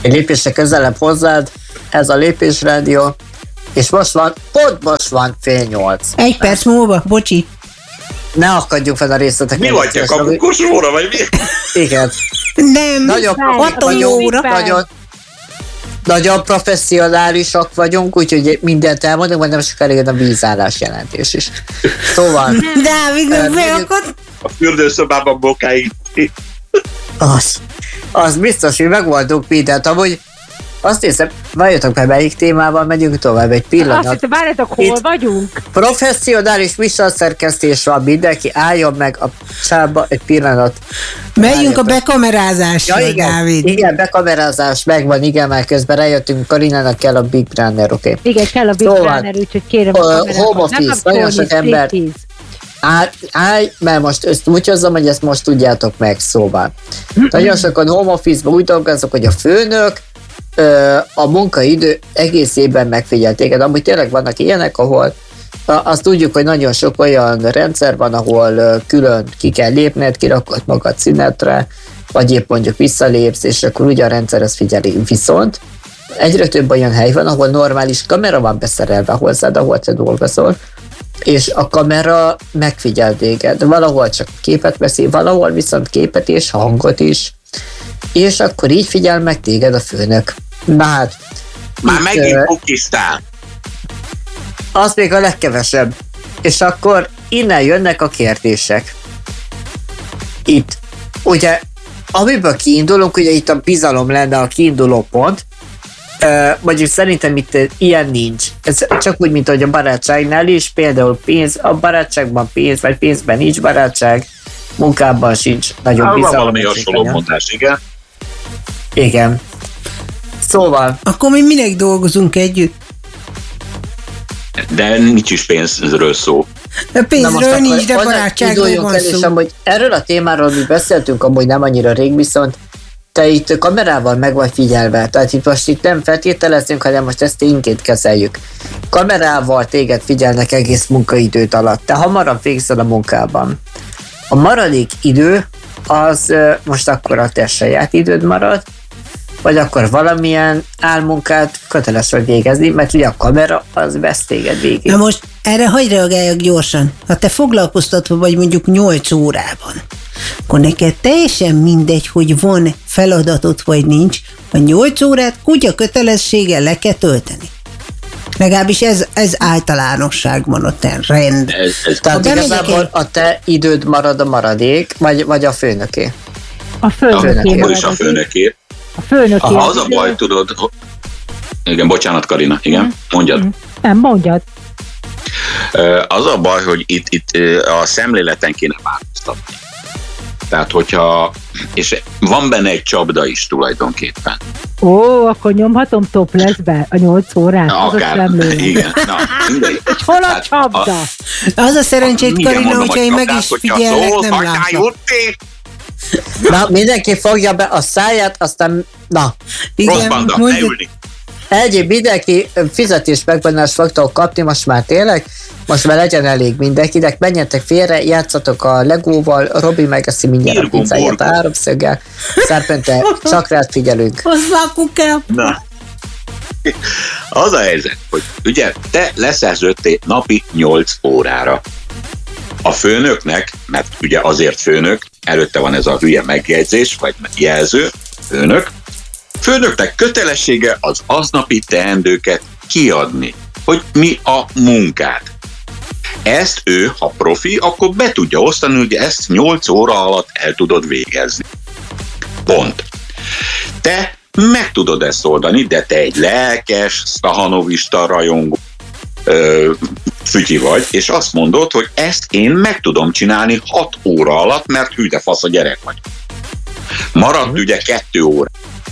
Egy lépésre közelebb hozzád, ez a Lépésrádió, és most van 7:08. 1 perc múlva, bocsi. Ne akadjunk fel a részleteket. Mi vagy a kapukos óra, vagy mi? Igen. Nem, Nagyon nagyon professzionálisak vagyunk, úgyhogy mindent elmondunk, majd nem sokáig a vízállás jelentés is. Szóval... Dávid, beakad? A fürdőszobában bokáig. Az biztos, hogy megvoltunk mindent. Amúgy azt hiszem, várjatok be, melyik témával megyünk tovább, egy pillanat. Azt hiszem, várjatok, hol vagyunk? Professzionális műsorszerkesztés van, mindenki álljon meg a sába egy pillanat. Megyünk a bekamerázásra, ja, Dávid. Igen, bekamerázás megvan, igen, már közben rájöttünk, Karinának kell a Big Brother, oké. Igen, kell a Big Brother, úgyhogy kérem a kamerákat. Home office, nagyon sok ember. Állj, mert most ezt úgy hozzam, hogy ezt most tudjátok meg, szóval. Nagyon sokan home office-ban úgy dolgozok, hogy a főnök a munkaidő egész évben megfigyel téged. Amúgy tényleg vannak ilyenek, ahol azt tudjuk, hogy nagyon sok olyan rendszer van, ahol külön ki kell lépned, kirakod magad szünetre, vagy épp mondjuk visszalépsz, és akkor ugye a rendszer ezt figyeli. Viszont egyre több olyan hely van, ahol normális kamera van beszerelve hozzád, ahol te dolgozol, és a kamera megfigyel téged. Valahol csak képet veszi, valahol viszont képet és hangot is. És akkor így figyel meg téged a főnök. Na hát... Már megint kukiztál. Az még a legkevesebb. És akkor innen jönnek a kérdések. Itt. Ugye, amiből kiindulunk, ugye itt a bizalom lenne a kiinduló pont, vagyis szerintem itt ilyen nincs. Ez csak úgy, mint hogy a barátságnál is, például pénz, a barátságban pénz, vagy pénzben nincs barátság, munkában sincs nagyon bizalom. Valami hasonló mondás, igen. Igen. Szóval... Akkor mi minek dolgozunk együtt? De nincs is pénzről szó. A pénzről nincs, de barátságról van szó. És amúgy erről a témáról mi beszéltünk amúgy nem annyira rég, viszont te itt kamerával meg vagy figyelve. Tehát itt nem feltételezünk, hanem most ezt tényként kezeljük. Kamerával téged figyelnek egész munkaidőt alatt. Te hamarabb végzel a munkában. A maradék idő az most akkor a te saját időd marad, vagy akkor valamilyen álmunkát köteles vagy végezni, mert ugye a kamera az vesz téged végig. Na most erre hagyj reagáljak gyorsan. Ha te foglalkoztatva vagy mondjuk 8 órában, akkor neked teljesen mindegy, hogy van feladatod vagy nincs, a 8 órát kutya kötelességgel le kell tölteni. Legalábbis ez általánosságban a te rend. Tehát igazából a te időd marad a maradék, vagy a főnöké? A főnöké marad. És a főnöké. A főnöké. Az a baj, tudod... Igen, bocsánat, Karina, igen, mondjad. Nem, mondjad. Az a baj, hogy itt a szemléleten kéne változtatni. Tehát, hogyha... És van benne egy csapda is tulajdonképpen. Ó, akkor nyomhatom toplessbe a 8 órát? Akár, igen. Na, és hol a csapda? Az a szerencsét, Karina, hogyha én meg is figyellek, nem látom. Na, mindenki fogja be a száját, aztán, na. Rossz banda, ne ülni. Egyéb mindenki fizetést megbennást fogtok kapni, most már tényleg, most már legyen elég mindenkinek, menjetek félre, játszatok a Legóval, Robi megeszi mindjárt a pizzáját a háromszöggel, Szerpente, csak rád figyelünk. Hozzá a kukám. Na. Az a helyzet, hogy ugye te leszerződtél napi 8 órára. A főnöknek, mert ugye azért főnök, előtte van ez a hülye megjegyzés, vagy jelző, főnöknek kötelessége az aznapi teendőket kiadni, hogy mi a munkát. Ezt ő, ha profi, akkor be tudja osztani, hogy ezt 8 óra alatt el tudod végezni. Pont. Te meg tudod ezt oldani, de te egy lelkes, szahanovista rajongó fügyi vagy, és azt mondod, hogy ezt én meg tudom csinálni 6 óra alatt, mert hű de fasz a gyerek vagy. Maradt ugye 2 óra.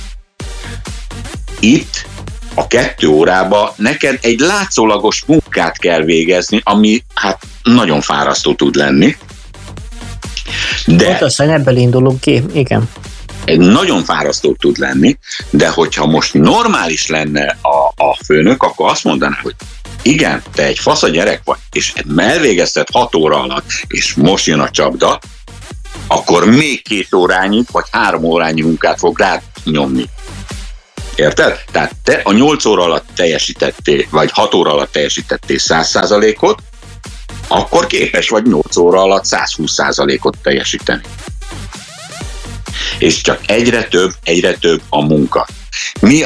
Itt a 2 órába neked egy látszólagos munkát kell végezni, ami hát nagyon fárasztó tud lenni. De pontosan ebből indulunk ki, igen. Nagyon fárasztó tud lenni, de hogyha most normális lenne a főnök, akkor azt mondaná, hogy igen, te egy fasz a gyerek vagy, és elvégezted 6 óra alatt, és most jön a csapda, akkor még 2 órányi, vagy 3 órányi munkát fog rád nyomni. Érted? Tehát te a 8 óra alatt teljesítettél, vagy 6 óra alatt teljesítettél 100%-ot, akkor képes vagy 8 óra alatt 120%-ot teljesíteni. És csak egyre több a munka. Mi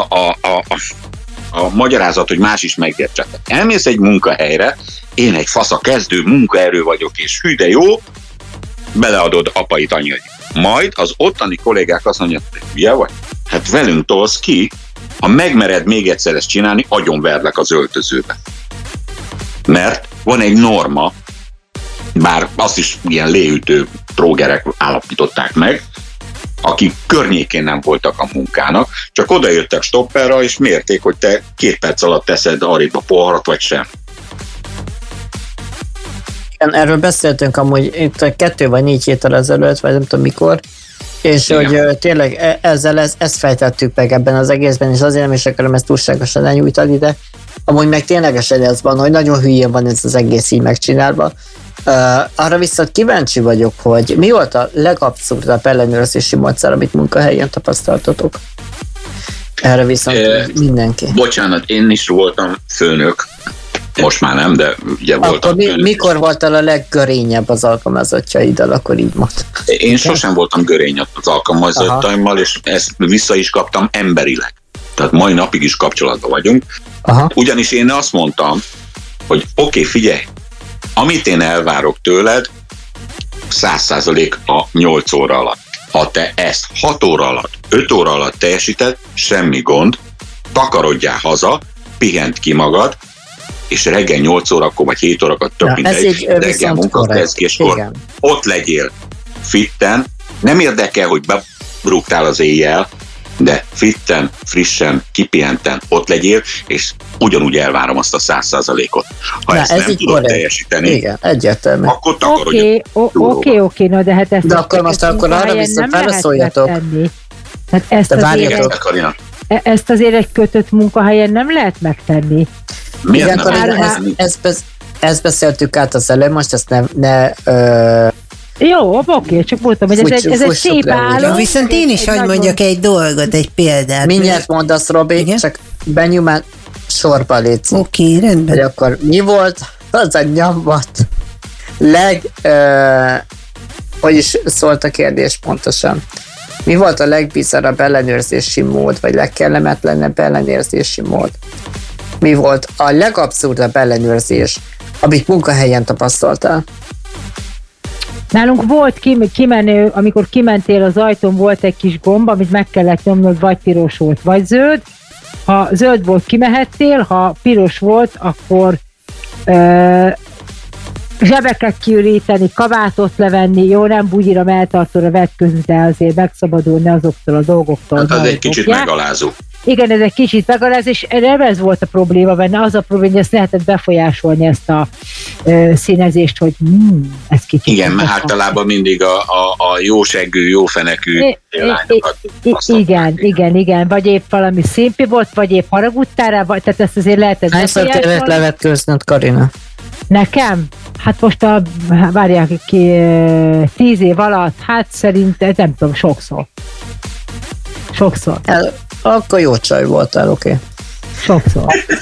a magyarázat, hogy más is megértsetek. Elmész egy munkahelyre, én egy fasza kezdő munkaerő vagyok, és hű de jó, beleadod apait, anyait. Majd az ottani kollégák azt mondják, hogy hülye vagy? Hát velünk tolsz ki, ha megmered még egyszer ezt csinálni, agyonverlek az öltözőbe. Mert van egy norma, bár azt is ilyen léütő trógerek állapították meg, akik környékén nem voltak a munkának, csak odajöttek stopperra, és mérték, hogy te 2 perc alatt teszed arrébb a poharat, vagy sem. Erről beszéltünk amúgy itt 2 vagy 4 héttel ezelőtt, vagy nem tudom mikor, és igen, hogy tényleg ezzel ezt fejtettük meg ebben az egészben, és azért nem is akarom ezt túlságosan elnyújtani, de amúgy meg ténylegesen ez van, hogy nagyon hülyén van ez az egész így megcsinálva. Arra viszont kíváncsi vagyok, hogy mi volt a legabszurdabb ellenőrzési módszer, amit munkahelyen tapasztaltatok? Erre viszont mindenki. Bocsánat, én is voltam főnök, most már nem, de ugye voltam főnök. Mikor voltál a leggörényebb az alkalmazottjaiddal, akkor így mondtam. Én sosem voltam görény az alkalmazottaimmal, és ezt vissza is kaptam emberileg. Tehát mai napig is kapcsolatban vagyunk. Aha. Ugyanis én azt mondtam, hogy oké, figyelj, amit én elvárok tőled, 100% a 8 óra alatt. Ha te ezt 6 óra alatt, 5 óra alatt teljesíted, semmi gond, takarodjál haza, pihent ki magad, és reggel 8 órakor vagy 7 órakor több mindegy, reggel munkakezdéskor ott legyél fitten, nem érdekel, hogy berúgtál az éjjel, de fitten, frissen, kipihenten ott legyél, és ugyanúgy elvárom azt a 100%-ot. Ha ezt nem tudod teljesíteni, igen, egyértelmű, akkor takarodj. Oké, na de hát ezt de akkor most akkor arra viszont felszóljatok. Hát ezt azért egy kötött munkahelyen nem lehet megtenni. Miért nem? Ezt beszéltük át az előbb, most ezt ne jó, oké, csak mondtam, hogy ez egy szép álló. Viszont én is hagy mondjak egy dolgot, egy példát. Mindjárt mondasz, Robi, igen? Csak benyomán sorba létsz. Oké, rendben. Hogy akkor mi volt az a nyomvat hogy is szólt a kérdés pontosan? Mi volt a legbizarrabb ellenőrzési mód, vagy legkellemetlenebb ellenőrzési mód? Mi volt a legabszurdabb ellenőrzés, amit munkahelyen tapasztaltál? Nálunk volt kimenő, amikor kimentél az ajtón, volt egy kis gomb, amit meg kellett nyomnod, vagy piros volt, vagy zöld. Ha zöld volt, kimehettél, ha piros volt, akkor zsebeket kiüríteni, kabátot levenni, jó, nem bugyira melltartóra vetközni, de azért megszabadulni azoktól a dolgoktól. Hát az egy kicsit megalázó. Igen, ez egy kicsit megalázó, és ez volt a probléma benne, az a probléma, hogy ezt lehetett befolyásolni, ezt a színezést, hogy ez kicsit. Igen, mert általában mindig a jóseggű, jófenekű lányokat. Igen, vagy épp valami szimpi volt, vagy épp haragudtál rá, tehát ezt azért lehetett befolyásolni. Hányszor kellett levetkőznöd, Karina? Nekem? Hát most várják ki 10 év alatt, hát szerintem, nem tudom, sokszor. Akkor jó csaj voltál, oké. Sokszor.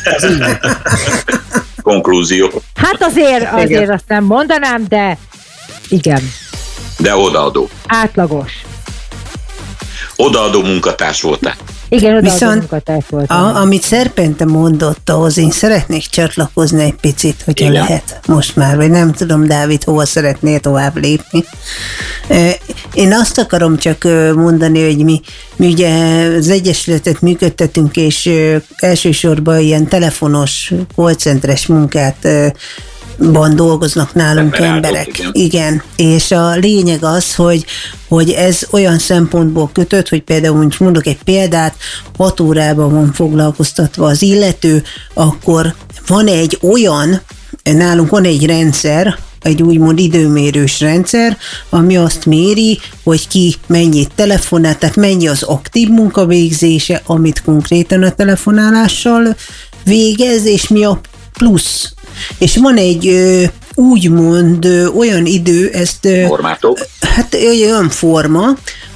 Konklúzió. Hát azért azt nem mondanám, de igen. De odaadó. Átlagos. Odaadó munkatárs voltál. Igen, odaadó munkatárs voltál. Amit Szerpente mondott, ahhoz én szeretnék csatlakozni egy picit, hogyha lehet most már, vagy nem tudom, Dávid, hova szeretnél tovább lépni. Én azt akarom csak mondani, hogy mi ugye az Egyesületet működtetünk, és elsősorban ilyen telefonos, callcentres munkát dolgoznak nálunk emberek. Igen, és a lényeg az, hogy ez olyan szempontból kötött, hogy például most mondok egy példát, 6 órában van foglalkoztatva az illető, akkor van egy olyan, nálunk van egy rendszer, egy úgymond időmérős rendszer, ami azt méri, hogy ki mennyit telefonál, tehát mennyi az aktív munkavégzése, amit konkrétan a telefonálással végez, és mi a plusz. És van egy úgymond olyan idő, ezt... Formától? Hát olyan forma,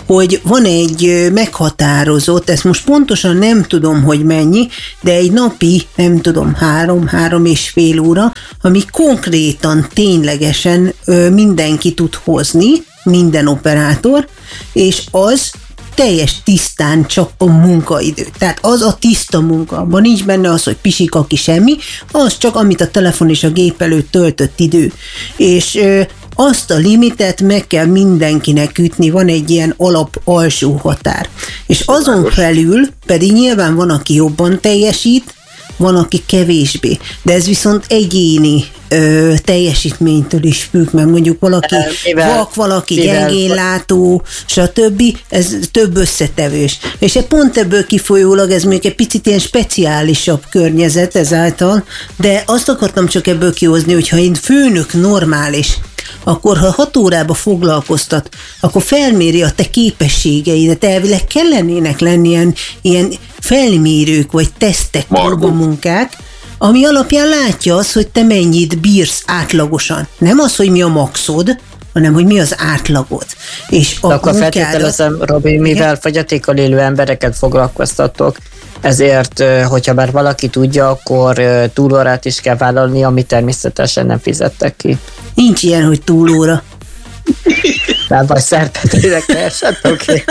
hogy van egy meghatározott, ezt most pontosan nem tudom, hogy mennyi, de egy napi, nem tudom, 3-3,5 óra, ami konkrétan, ténylegesen mindenki tud hozni, minden operátor, és az teljes tisztán csak a munkaidő. Tehát az a tiszta munka, abban nincs benne az, hogy pisik, aki semmi, az csak amit a telefon és a gép előtt töltött idő. És azt a limitet meg kell mindenkinek ütni, van egy ilyen alsó határ. És azon felül pedig nyilván van, aki jobban teljesít, van, aki kevésbé. De ez viszont egyéni teljesítménytől is függ, mert mondjuk valaki vak, valaki gyengénlátó, stb. Ez több összetevős. És pont ebből kifolyólag ez még egy picit ilyen speciálisabb környezet ezáltal, de azt akartam csak ebből kihozni, hogyha én főnök normális, akkor ha 6 órába foglalkoztat, akkor felméri a te képességeidet, elvileg kellenének lenni ilyen felmérők, vagy tesztek, próbamunkák, ami alapján látja azt, hogy te mennyit bírsz átlagosan. Nem az, hogy mi a maxod, hanem hogy mi az átlagod. És akkor feltételezem, Robi, mivel fogyatékkal élő embereket foglalkoztatok, ezért, hogyha már valaki tudja, akkor túlórát is kell vállalni, amit természetesen nem fizettek ki. Nincs ilyen, hogy túlóra. Nem baj, szerpetének esett, oké.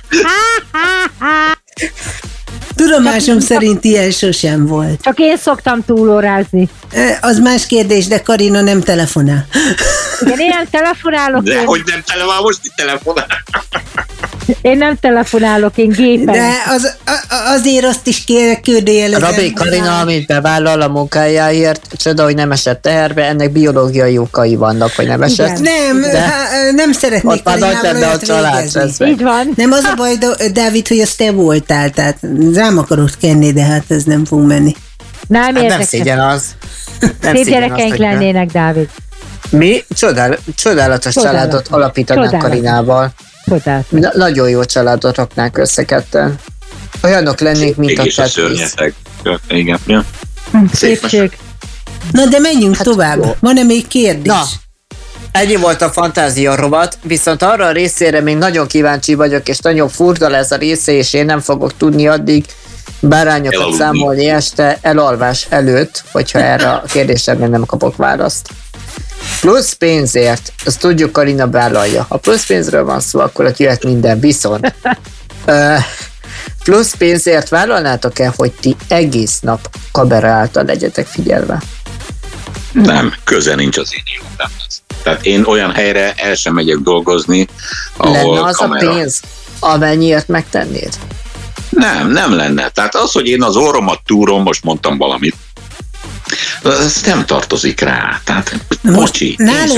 Tudomásom szerint ilyen sosem volt. Csak én szoktam túlórázni. Az más kérdés, de Karina nem telefonál. Igen, én nem telefonálok. De hogy nem telefonál, most itt telefonál. Én nem telefonálok, én gépen. De azért azt is kérdőjelezem. Robi, Karina, amit bevállal a munkájáért, csoda, hogy nem esett teherbe, ennek biológiai okai vannak, hogy nem esett. Nem szeretnék Karinával olyat végezni. Így van. Nem az a baj, Dávid, hogy az te voltál, tehát rám akarod kenni, de hát ez nem fog menni. Nem szégyen az. Szép gyerekeink lennének, Dávid. Mi csodálatos családot alapítanánk Karinával. Nagyon jó családot raknánk össze ketten. Olyanok lennénk, mint a Tetris. Igen. Szépség. Na de menjünk tovább. Jó. Van-e még kérdés? Na, ennyi volt a fantázia rovat, viszont arra a részére még nagyon kíváncsi vagyok, és nagyon furda lesz a része, és én nem fogok tudni addig bárányokat számolni este elalvás előtt, hogyha erre a kérdésemre nem kapok választ. Plusz pénzért, azt tudjuk, Karina vállalja. Ha plusz pénzről van szó, akkor ott jöhet minden, viszont plusz pénzért vállalnátok-e, hogy ti egész nap kamera által legyetek figyelve? Nem, köze nincs az én életemhez. Tehát én olyan helyre el sem megyek dolgozni, ahol lenne az kamera. A pénz, amennyiért megtennéd? Nem lenne. Tehát az, hogy én az orromat túrom, most mondtam valamit, ez nem tartozik rá. Tehát bocsi,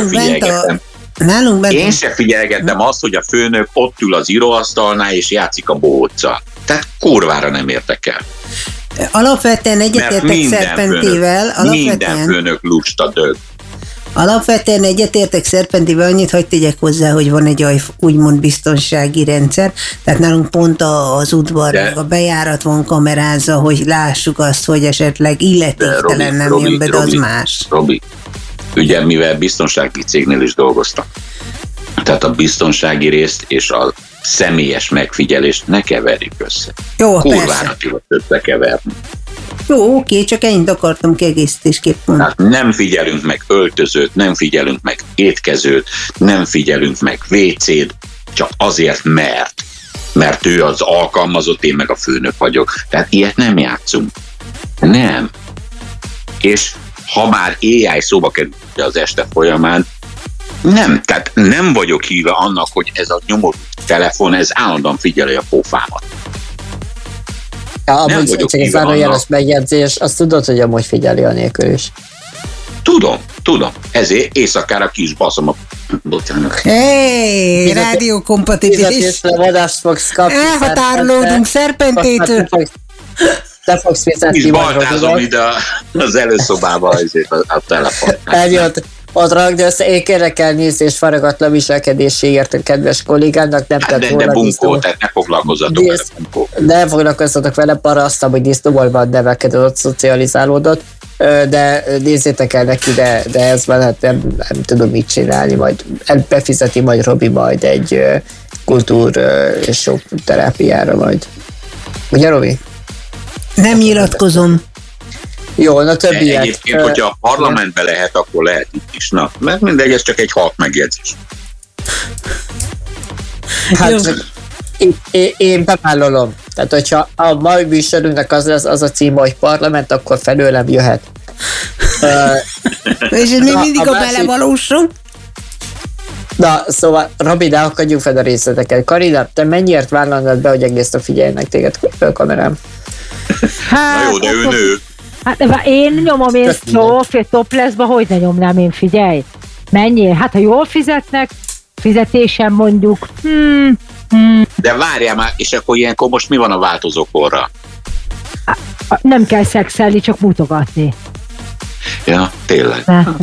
én se figyelgettem azt, hogy a főnök ott ül az íróasztalnál és játszik a bohóccal. Tehát kurvára nem érdekel. Alapvetően egyetértek Szerpentével. Minden főnök lusta dög. Alapvetően egyetértek Szerpentével, annyit hadd tegyek hozzá, hogy van egy úgymond biztonsági rendszer, tehát nálunk pont az udvar, a bejárat van kamerázva, hogy lássuk azt, hogy esetleg illetéktelen nem jön be, de az más. Robi, ugye mivel biztonsági cégnél is dolgoztam, tehát a biztonsági részt és a személyes megfigyelést ne keverjük össze. Jó, kurvára tudod összekeverni. Jó, oké, csak ennyit akartam kiegészítésképpen. Hát nem figyelünk meg öltözőt, nem figyelünk meg étkezőt, nem figyelünk meg WC-t, csak azért, mert ő az alkalmazott, én meg a főnök vagyok. Tehát ilyet nem játszunk. Nem. És ha már AI szóba kerül az este folyamán, tehát nem vagyok híve annak, hogy ez a nyomorú telefon, ez állandóan figyeli a pofámat. Ja, amúgy csak egy zárójeles megjegyzés, azt tudod, hogy amúgy figyeli a nélkül is. Tudom. Ezért éjszakára ki is baszom a... Bocsánat. Hey, rádiókompatibilis. Vadást fogsz kapni. Elhatárolódunk Szerpentétől. Te fogsz fizetni. Kis baltázom ide az előszobába azért a telefon. Eljött. Ott rakd össze, én kérek elnézést faragatlan viselkedéséért a kedves kollégának, nem tett volna bunkó, tehát ne foglalkozzatok vele, bunkó. Ne foglalkozzatok vele, parasztam, hogy disznóbolban nevelkedett, ott szocializálódott, de nézzétek el neki, de ez van, hát nem tudom mit csinálni, majd befizeti majd Robi majd egy kultúr és sok terápiára majd. Ugye, Robi? Nem nyilatkozom. Jó, na többiek. Egyébként, hogyha a parlamentbe lehet, akkor lehet itt is. Na, mert mindegy, ez csak egy halk megjegyzés. Hát, én bevállalom. Tehát, hogyha a mai műsorunknak az lesz az a cím, hogy parlament, akkor felőlem jöhet. És ez még mindig a belevalósom? Na, szóval, Robi, de akadjunk fel a részleteket. Karina, te mennyiért vállalnád be, hogy egész nap figyeljenek téged a kamerám? Hát, Na jó, de ő nő. Hát én nyomom toplessba, hogy ne nyomnám én, figyelj. Mennyi? Hát ha jól fizetnek, fizetésem mondjuk. De várjál már, és akkor ilyenkor most mi van a változókorra? Nem kell szexelni, csak mutogatni. Ja, tényleg.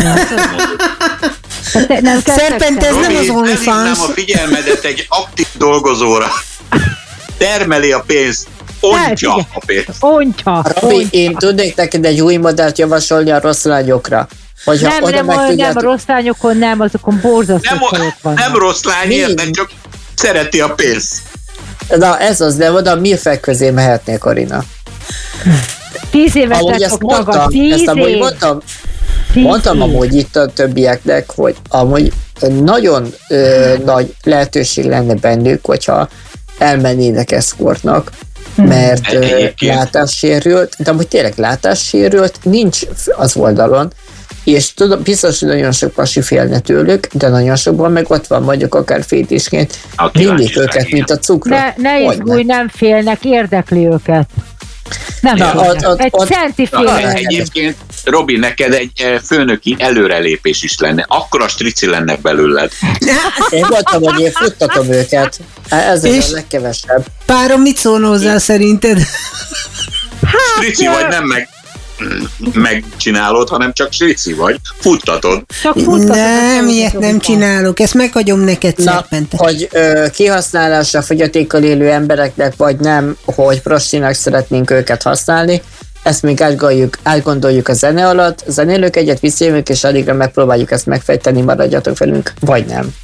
Nem kell Szerpent, ez nem az Robi, OnlyFans. elhívnám a figyelmedet egy aktív dolgozóra. Termeli a pénzt, ontja a pénzt. Ontja. Robi, én tudnék neked egy új modellt javasolni a rossz lányokra. Nem, a rossz lányokon nem, azokon borzasztó csajok vannak. Nem rossz lány, érted, csak szereti a pénzt. Na, ez az, de oda milfek közé mehetnél, Karina. 10 évet Ahogy lett ezt fog magad, mondtam, 10 ezt amúgy év. mondtam amúgy itt a többieknek, hogy amúgy nagyon nagy lehetőség lenne bennük, hogyha elmennének eszkortnak, mert látássérült, de amúgy tényleg látássérült, nincs az oldalon, és tudom, biztos, hogy nagyon sok pasi félne tőlük, de nagyon sokban meg ott van mondjuk akár fétisként, mindig őket, mint a cukrot. Ne izgulj, nem félnek, érdekli őket. Nem, egy centi félnek. Egyébként, Robi, neked egy főnöki előrelépés is lenne. Akkora strici lenne belőled. Én mondtam, hogy én futtatom őket. Ez a legkevesebb. Párom, mit szólna hozzá szerinted? Strici vagy, nem megcsinálod, hanem csak strici vagy. Futtatod. Nem, ilyet nem csinálok. Ezt meghagyom neked, Szerpente. Hogy kihasználásra fogyatékkal élő embereknek, vagy nem, hogy prostinak szeretnénk őket használni, ezt még átgondoljuk a zene alatt, zenélők egyet visszajövünk, és addigra megpróbáljuk ezt megfejteni, maradjatok velünk, vagy nem.